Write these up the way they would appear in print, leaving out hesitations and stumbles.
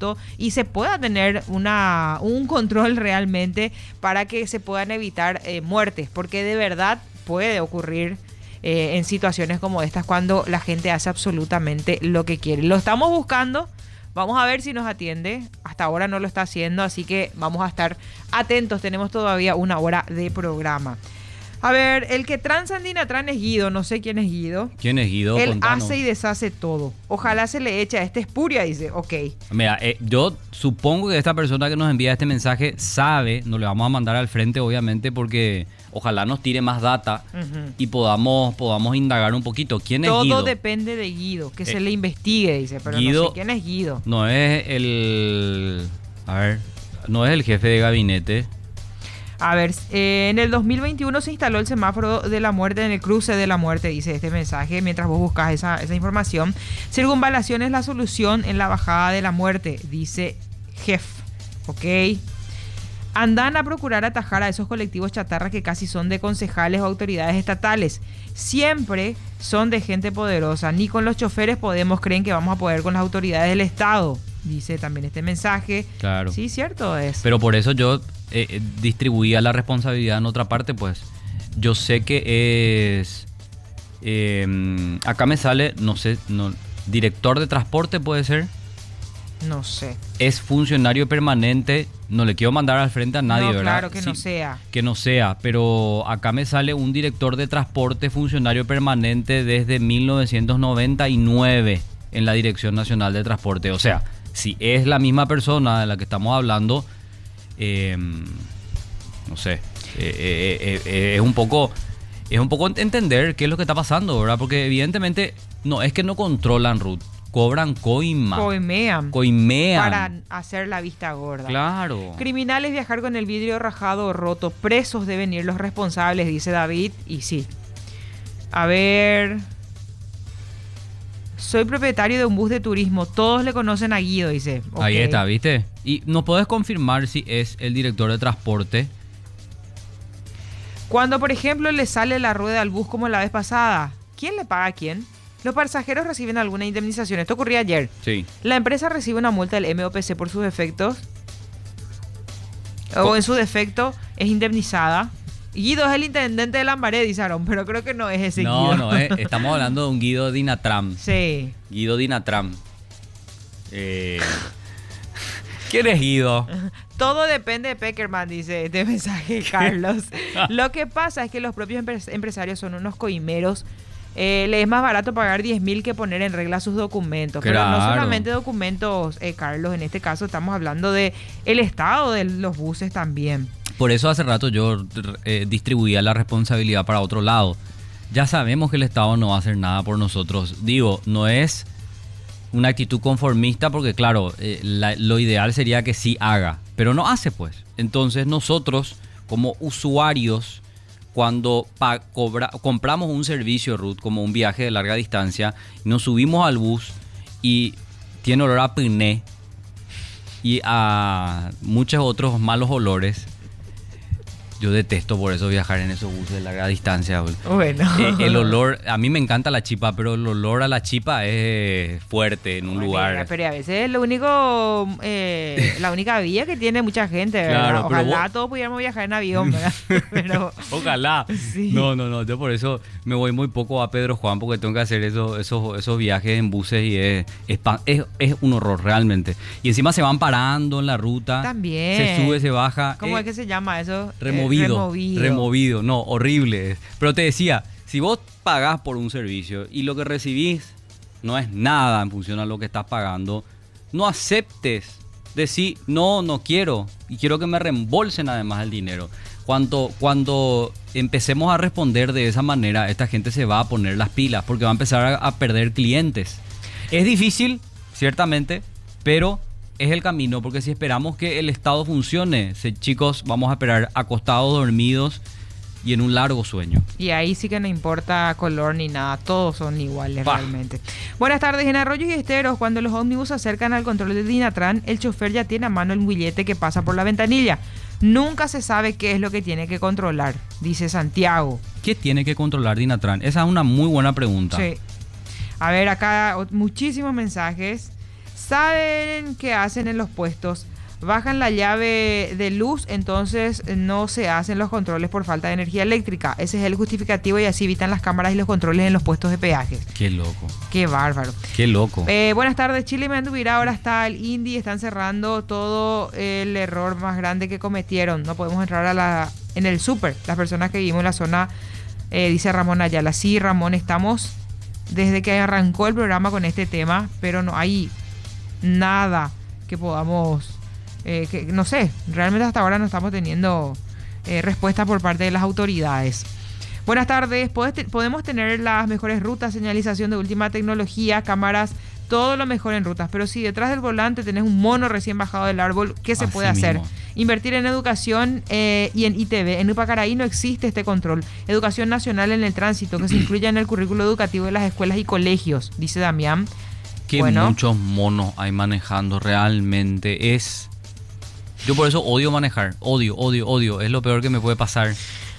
auto y se pueda tener un control realmente para que se puedan evitar muertes, porque de verdad puede ocurrir en situaciones como estas cuando la gente hace absolutamente lo que quiere. Lo estamos buscando. Vamos a ver si nos atiende. Hasta ahora no lo está haciendo, así que vamos a estar atentos. Tenemos todavía una hora de programa. A ver, el que transa en Dinatran es Guido. No sé quién es Guido. ¿Quién es Guido? Él Contanos. hace y deshace todo. Ojalá se le eche a este espuria, dice. Ok. Mira, yo supongo que esta persona que nos envía este mensaje sabe, no le vamos a mandar al frente obviamente porque ojalá nos tire más data y podamos indagar un poquito. ¿Quién es Guido? Todo depende de Guido, que se le investigue, dice, pero Guido, no sé quién es Guido. No es el... A ver, no es el jefe de gabinete. A ver, en el 2021 se instaló el semáforo de la muerte en el cruce de la muerte, dice este mensaje, mientras vos buscas esa información. Circunvalación es la solución en la bajada de la muerte, dice Jeff. Ok. Andan a procurar atajar a esos colectivos chatarra que casi son de concejales o autoridades estatales. Siempre son de gente poderosa. Ni con los choferes podemos, creen que vamos a poder con las autoridades del Estado. Dice también este mensaje. Claro. Sí, cierto es. Pero por eso yo distribuía la responsabilidad en otra parte, pues. Yo sé que es... acá me sale, no sé, director de transporte puede ser. No sé. Es funcionario permanente. No le quiero mandar al frente a nadie, no, ¿verdad? Claro que sí, no sea. Que no sea, pero acá me sale un director de transporte, funcionario permanente desde 1999 en la Dirección Nacional de Transporte. O sea, si es la misma persona de la que estamos hablando, no sé, es un poco entender qué es lo que está pasando, ¿verdad? Porque evidentemente no es que no controlan Ruth. Cobran coimean para hacer la vista gorda. Claro. Criminales viajar con el vidrio rajado o roto. Presos deben ir los responsables, dice David. Y sí. A ver. Soy propietario de un bus de turismo. Todos le conocen a Guido, dice. Okay. Ahí está, ¿viste? Y ¿nos podés confirmar si es el director de transporte? Cuando, por ejemplo, le sale la rueda al bus como la vez pasada, ¿quién le paga a quién? Los pasajeros reciben alguna indemnización. Esto ocurría ayer. Sí. La empresa recibe una multa del MOPC por sus defectos. O en su defecto es indemnizada. Guido es el intendente de Lambaré, dice Aarón, pero creo que no es ese Guido. No, estamos hablando de un Guido Dinatran. Sí. Guido Dinatran. ¿Quién es Guido? Todo depende de Peckerman, dice este mensaje, Carlos. Lo que pasa es que los propios empresarios son unos coimeros. Le es más barato pagar 10.000 que poner en regla sus documentos. Claro. Pero no solamente documentos, Carlos, en este caso estamos hablando de el estado de los buses también. Por eso hace rato yo distribuía la responsabilidad para otro lado. Ya sabemos que el Estado no va a hacer nada por nosotros. Digo, no es una actitud conformista porque claro, lo ideal sería que sí haga, pero no hace pues. Entonces nosotros como usuarios, cuando compramos un servicio, Ruth, como un viaje de larga distancia, nos subimos al bus y tiene olor a piné y a muchos otros malos olores. Yo detesto por eso viajar en esos buses de larga distancia. Bueno. El olor, a mí me encanta la chipa, pero el olor a la chipa es fuerte en un lugar. Pero a veces es la única vía que tiene mucha gente, ¿verdad? Claro, ojalá todos pudiéramos viajar en avión, ¿verdad? Pero, ojalá. Sí. No, yo por eso me voy muy poco a Pedro Juan porque tengo que hacer esos viajes en buses y es un horror realmente. Y encima se van parando en la ruta. También. Se sube, se baja. ¿Cómo es que se llama eso? Removido, no, horrible. Pero te decía, si vos pagás por un servicio y lo que recibís no es nada en función a lo que estás pagando, no aceptes decir, no quiero y quiero que me reembolsen además el dinero. Cuando empecemos a responder de esa manera, esta gente se va a poner las pilas porque va a empezar a perder clientes. Es difícil, ciertamente, pero es el camino, porque si esperamos que el Estado funcione, chicos, vamos a esperar acostados, dormidos y en un largo sueño. Y ahí sí que no importa color ni nada, todos son iguales realmente. Buenas tardes. En Arroyos y Esteros, cuando los ómnibus se acercan al control de Dinatran, el chofer ya tiene a mano el billete que pasa por la ventanilla. Nunca se sabe qué es lo que tiene que controlar, dice Santiago. ¿Qué tiene que controlar Dinatran? Esa es una muy buena pregunta. Sí. A ver, acá muchísimos mensajes. ¿Saben qué hacen en los puestos? Bajan la llave de luz, entonces no se hacen los controles por falta de energía eléctrica. Ese es el justificativo y así evitan las cámaras y los controles en los puestos de peajes. Qué loco. Qué bárbaro. Qué loco. Buenas tardes, Chile y Mendubirá. Ahora está el Indy, están cerrando todo el error más grande que cometieron. No podemos entrar en el súper. Las personas que vivimos en la zona, dice Ramón Ayala. Sí, Ramón, estamos desde que arrancó el programa con este tema, pero no hay nada que podamos... no sé, realmente hasta ahora no estamos teniendo respuesta por parte de las autoridades. Buenas tardes, podemos tener las mejores rutas, señalización de última tecnología, cámaras, todo lo mejor en rutas, pero si detrás del volante tenés un mono recién bajado del árbol, ¿qué se puede hacer? Invertir en educación y en ITV. En Upacaraí no existe este control. Educación nacional en el tránsito, que se incluya en el currículo educativo de las escuelas y colegios, dice Damián. Que muchos monos hay manejando, realmente es... Yo por eso odio manejar, odio, es lo peor que me puede pasar.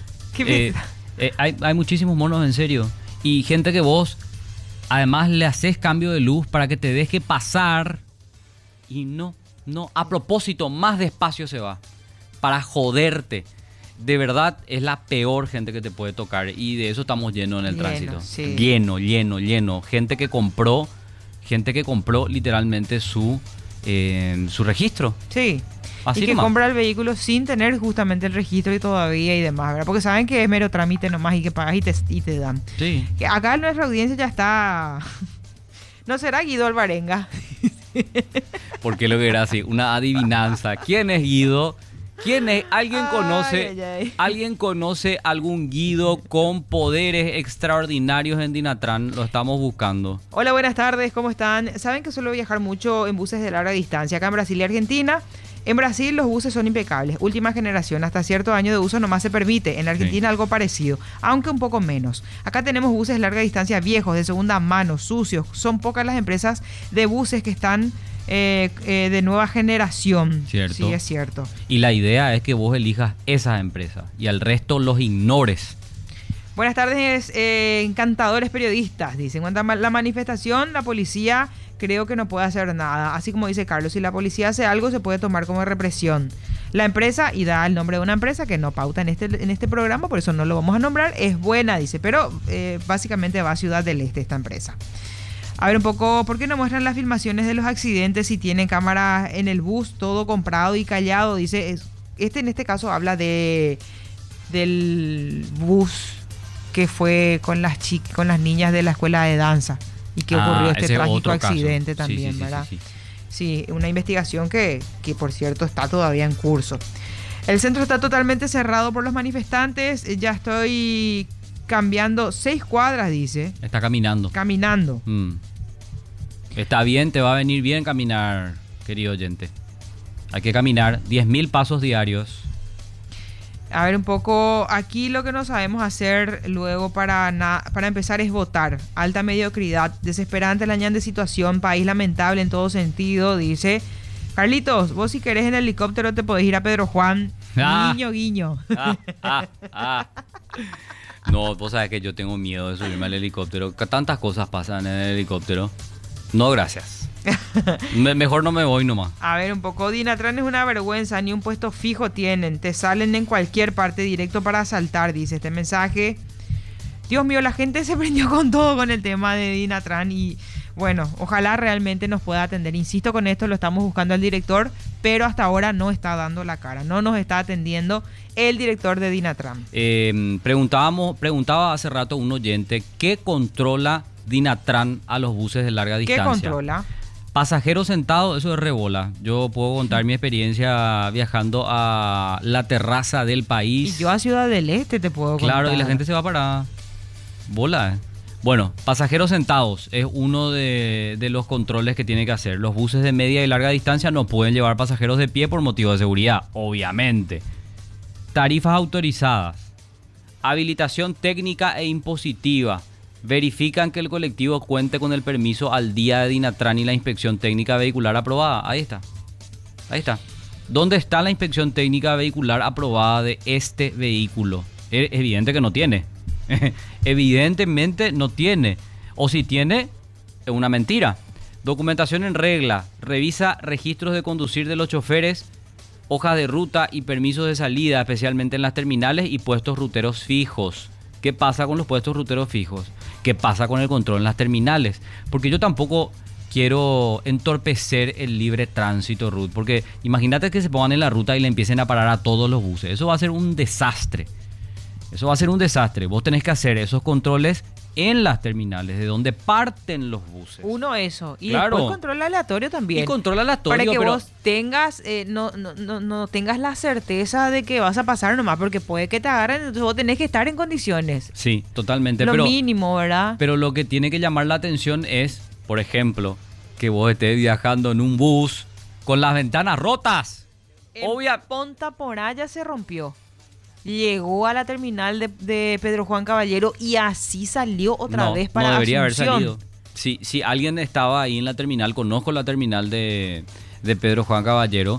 Hay muchísimos monos, en serio, y gente que vos además le haces cambio de luz para que te deje pasar y no, a propósito, más despacio se va, para joderte. De verdad, es la peor gente que te puede tocar y de eso estamos llenos en el tránsito. Sí. Lleno. Gente que compró literalmente su registro. Sí. Así y que compra el vehículo sin tener justamente el registro y todavía y demás, ¿verdad? Porque saben que es mero trámite nomás y que pagas y te dan. Sí. Que acá nuestra audiencia ya está... ¿No será Guido Alvarenga? ¿Por qué lo que era así? Una adivinanza. ¿Quién es Guido? ¿Quién es? ¿Alguien conoce algún Guido con poderes extraordinarios en Dinatran? Lo estamos buscando. Hola, buenas tardes, ¿cómo están? Saben que suelo viajar mucho en buses de larga distancia, acá en Brasil y Argentina. En Brasil los buses son impecables, última generación, hasta cierto año de uso nomás se permite. En la Argentina algo parecido, aunque un poco menos. Acá tenemos buses de larga distancia viejos, de segunda mano, sucios. Son pocas las empresas de buses que están de nueva generación. ¿Cierto? Sí, es cierto. Y la idea es que vos elijas esas empresas y al resto los ignores. Buenas tardes, encantadores periodistas. Dicen, en cuanto a la manifestación, la policía creo que no puede hacer nada. Así como dice Carlos, si la policía hace algo, se puede tomar como represión. La empresa, y da el nombre de una empresa que no pauta en este programa, por eso no lo vamos a nombrar, es buena, dice, pero básicamente va a Ciudad del Este esta empresa. A ver un poco, ¿por qué no muestran las filmaciones de los accidentes si tienen cámaras en el bus, todo comprado y callado? Dice, en este caso habla del bus que fue con las niñas de la escuela de danza y que ocurrió este trágico accidente también, sí, ¿verdad? Sí, una investigación que por cierto está todavía en curso. El centro está totalmente cerrado por los manifestantes. Ya estoy cambiando 6 cuadras, dice. Está caminando. Está bien, te va a venir bien caminar, querido oyente. Hay que caminar 10.000 pasos diarios. A ver un poco, aquí lo que no sabemos hacer luego para empezar es votar. Alta mediocridad, desesperante la ñan de situación, país lamentable en todo sentido, dice. Carlitos, vos si querés en helicóptero te podés ir a Pedro Juan. Guiño, guiño. No, vos sabés que yo tengo miedo de subirme al helicóptero. Tantas cosas pasan en el helicóptero. No, gracias. Mejor no me voy nomás. A ver un poco, Dinatran es una vergüenza, ni un puesto fijo tienen, te salen en cualquier parte directo para asaltar, dice este mensaje. Dios mío, la gente se prendió con todo con el tema de Dinatran y bueno, ojalá realmente nos pueda atender. Insisto con esto, lo estamos buscando al director, pero hasta ahora no está dando la cara, no nos está atendiendo el director de Dinatran. Preguntaba hace rato un oyente, ¿qué controla Dinatran a los buses de larga distancia? ¿Qué controla? Pasajeros sentados, eso es rebola. Yo puedo contar mi experiencia viajando a la terraza del país. Y yo a Ciudad del Este te puedo contar. Claro, y la gente se va para bola. Bueno, pasajeros sentados es uno de los controles que tiene que hacer. Los buses de media y larga distancia no pueden llevar pasajeros de pie por motivo de seguridad, obviamente. Tarifas autorizadas. Habilitación técnica e impositiva. Verifican que el colectivo cuente con el permiso al día de Dinatran y la inspección técnica vehicular aprobada. Ahí está. ¿Dónde está la inspección técnica vehicular aprobada de este vehículo? Es evidente que no tiene. Evidentemente no tiene. O si tiene, es una mentira. Documentación en regla. Revisa registros de conducir de los choferes, hojas de ruta y permisos de salida, especialmente en las terminales y puestos ruteros fijos. ¿Qué pasa con los puestos ruteros fijos? ¿Qué pasa con el control en las terminales? Porque yo tampoco quiero entorpecer el libre tránsito, Ruth. Porque imagínate que se pongan en la ruta y le empiecen a parar a todos los buses. Eso va a ser un desastre. Eso va a ser un desastre. Vos tenés que hacer esos controles en las terminales, de donde parten los buses. Uno, eso. Y claro, después control aleatorio también. Y control aleatorio, para que vos tengas, no tengas la certeza de que vas a pasar nomás, porque puede que te agarren, entonces vos tenés que estar en condiciones. Sí, totalmente. Lo mínimo, ¿verdad? Pero lo que tiene que llamar la atención es, por ejemplo, que vos estés viajando en un bus con las ventanas rotas. Ponta por allá se rompió. Llegó a la terminal de Pedro Juan Caballero y así salió otra vez para debería Asunción. haber salido. Si alguien estaba ahí en la terminal, conozco la terminal de Pedro Juan Caballero,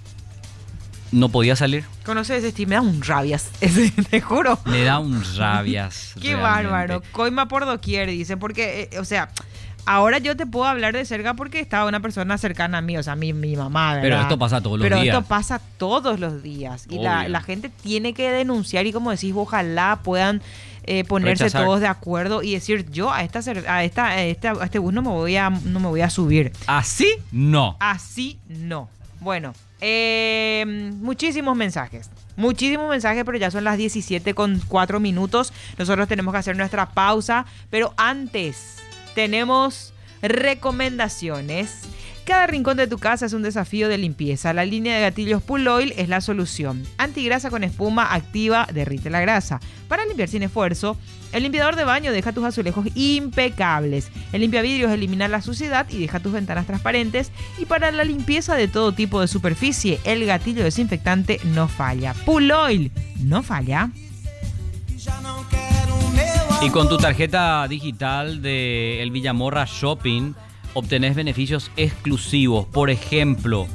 no podía salir. ¿Conoces ese Steve? Me da un rabias, te juro. Me da un rabias. Qué realmente. bárbaro. Coima por doquier, dice, porque, ahora yo te puedo hablar de cerca porque estaba una persona cercana a mí, o sea, mi mamá, ¿verdad? Pero esto pasa todos los días. Pero esto pasa todos los días. Y la gente tiene que denunciar y, como decís, ojalá puedan ponerse rechazar. todos de acuerdo y decir, yo a este bus no me voy a subir. ¿Así? No. Así no. Bueno, muchísimos mensajes, pero ya son las 17:04. Nosotros tenemos que hacer nuestra pausa, pero antes tenemos recomendaciones. Cada rincón de tu casa es un desafío de limpieza. La línea de gatillos Pull Oil es la solución. Antigrasa con espuma activa, derrite la grasa. Para limpiar sin esfuerzo, el limpiador de baño deja tus azulejos impecables. El limpiavidrios elimina la suciedad y deja tus ventanas transparentes. Y para la limpieza de todo tipo de superficie, el gatillo desinfectante no falla. Pull Oil no falla. Y con tu tarjeta digital de El Villamorra Shopping obtenés beneficios exclusivos. Por ejemplo,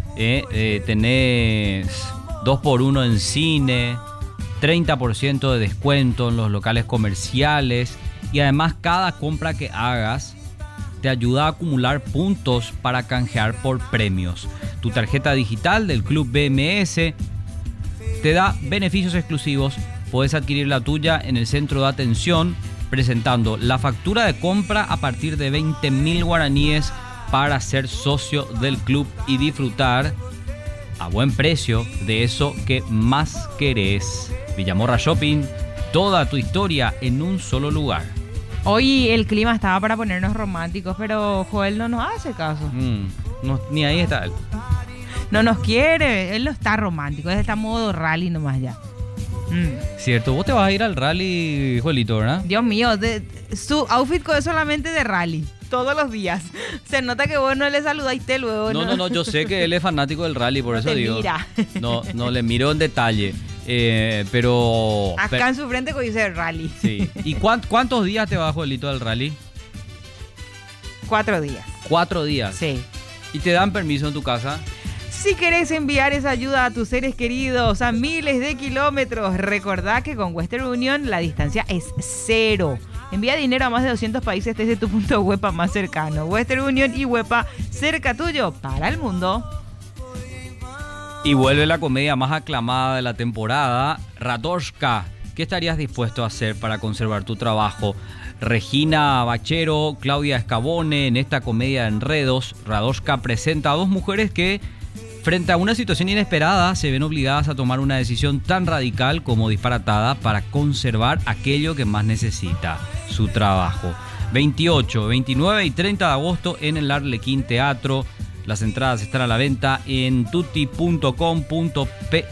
tenés 2x1 en cine, 30% de descuento en los locales comerciales y además cada compra que hagas te ayuda a acumular puntos para canjear por premios. Tu tarjeta digital del Club BMS te da beneficios exclusivos. Puedes adquirir la tuya en el centro de atención presentando la factura de compra a partir de 20.000 guaraníes para ser socio del club y disfrutar a buen precio de eso que más querés. Villamorra Shopping, toda tu historia en un solo lugar. Hoy el clima estaba para ponernos románticos, pero Joel no nos hace caso. Ni ahí está él. No nos quiere, él no está romántico, él está en modo rally nomás ya. Cierto, vos te vas a ir al rally, Joelito, ¿verdad? Dios mío, su outfit es solamente de rally, todos los días. Se nota que vos no le saludaste luego. No, yo sé que él es fanático del rally, por eso digo. Mira. No le miro en detalle, pero... Acá en su frente dice rally. Sí. ¿Y cuántos días te vas, Joelito, al rally? 4 días. 4 días. Sí. ¿Y te dan permiso en tu casa? Si querés enviar esa ayuda a tus seres queridos a miles de kilómetros, recordá que con Western Union la distancia es 0. Envía dinero a más de 200 países desde tu punto WEPA más cercano. Western Union y WEPA cerca tuyo para el mundo. Y vuelve la comedia más aclamada de la temporada, Radoshka. ¿Qué estarías dispuesto a hacer para conservar tu trabajo? Regina Bachero, Claudia Escabone, en esta comedia de enredos, Radoshka presenta a 2 mujeres que, frente a una situación inesperada, se ven obligadas a tomar una decisión tan radical como disparatada para conservar aquello que más necesita, su trabajo. 28, 29 y 30 de agosto en el Arlequín Teatro. Las entradas están a la venta en tutti.com.py.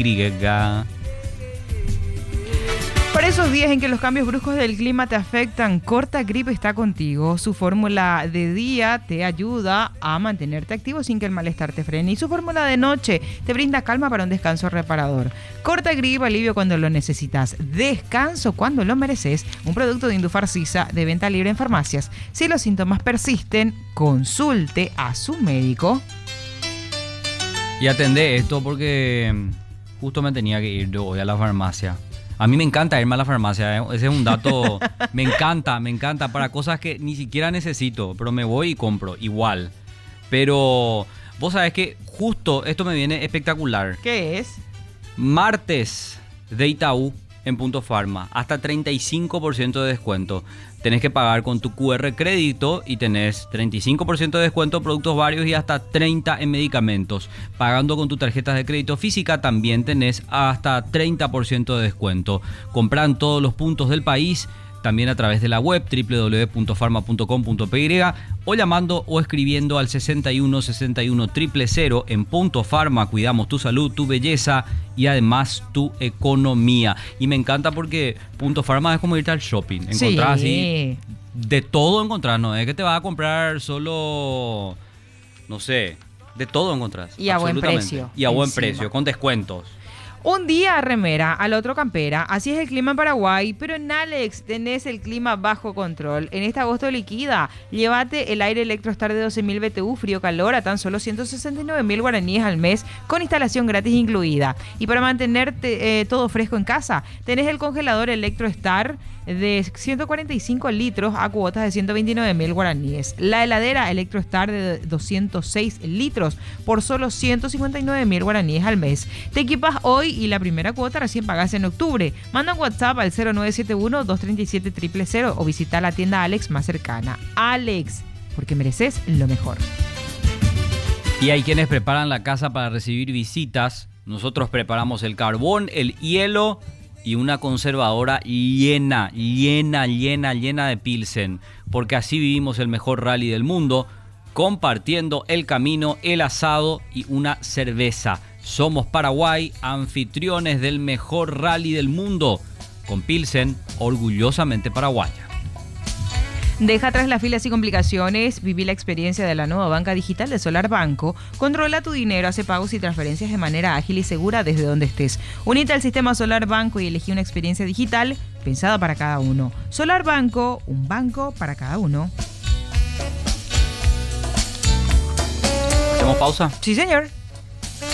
Para esos días en que los cambios bruscos del clima te afectan, Corta Grip está contigo. Su fórmula de día te ayuda a mantenerte activo sin que el malestar te frene. Y su fórmula de noche te brinda calma para un descanso reparador. Corta Grip, alivio cuando lo necesitas, descanso cuando lo mereces. Un producto de Indufarcisa de venta libre en farmacias. Si los síntomas persisten, consulte a su médico. Y atendé esto porque justo me tenía que ir yo hoy a la farmacia A mí me encanta irme a la farmacia, ¿eh? Ese es un dato, me encanta, para cosas que ni siquiera necesito, pero me voy y compro, igual. Pero vos sabés que justo esto me viene espectacular. ¿Qué es? Martes de Itaú en Punto Farma, hasta 35% de descuento. Tenés que pagar con tu QR crédito y tenés 35% de descuento en productos varios y hasta 30% en medicamentos. Pagando con tu tarjeta de crédito física también tenés hasta 30% de descuento. Compran todos los puntos del país, también a través de la web www.farma.com.py o llamando o escribiendo al 61 61 000 en Punto Farma. Cuidamos tu salud, tu belleza y además tu economía. Y me encanta porque Punto Farma es como irte al shopping. Encontrás así de todo, encontrás, no es que te vas a comprar solo, no sé, de todo encontrás. Y a buen precio. Y a buen precio, con descuentos. Un día remera, al otro campera. Así es el clima en Paraguay, pero en Alex tenés el clima bajo control. En este agosto liquida, llévate el aire Electrostar de 12.000 BTU frío-calor a tan solo 169.000 guaraníes al mes, con instalación gratis incluida. Y para mantenerte todo fresco en casa, tenés el congelador Electrostar de 145 litros a cuotas de 129.000 guaraníes. La heladera Electrostar de 206 litros por solo 159.000 guaraníes al mes. Te equipas hoy y la primera cuota recién pagas en octubre. Manda un WhatsApp al 0971-237-000 o visita la tienda Alex más cercana. Alex, porque mereces lo mejor. Y hay quienes preparan la casa para recibir visitas. Nosotros preparamos el carbón, el hielo y una conservadora llena de Pilsen, porque así vivimos el mejor rally del mundo, compartiendo el camino, el asado y una cerveza. Somos Paraguay, anfitriones del mejor rally del mundo, con Pilsen, orgullosamente paraguaya. Deja atrás las filas y complicaciones, viví la experiencia de la nueva banca digital de Solar Banco. Controla tu dinero, hace pagos y transferencias de manera ágil y segura desde donde estés. Unite al sistema Solar Banco y elegí una experiencia digital pensada para cada uno. Solar Banco, un banco para cada uno. ¿Hacemos pausa? Sí, señor.